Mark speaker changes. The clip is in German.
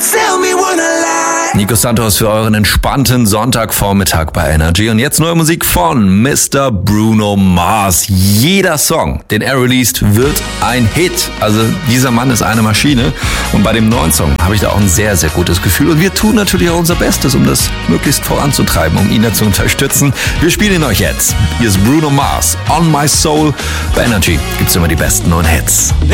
Speaker 1: tell me what I like.
Speaker 2: Nico Santos für euren entspannten Sonntagvormittag bei Energy. Und jetzt neue Musik von Mr. Bruno Mars. Jeder Song, den er released, wird ein Hit. Also dieser Mann ist eine Maschine. Und bei dem neuen Song habe ich da auch ein sehr, sehr gutes Gefühl. Und wir tun natürlich auch unser Bestes, um das möglichst voranzutreiben, um ihn da zu unterstützen. Wir spielen ihn euch jetzt. Hier ist Bruno Mars, On My Soul. Bei Energy gibt's immer die besten neuen Hits.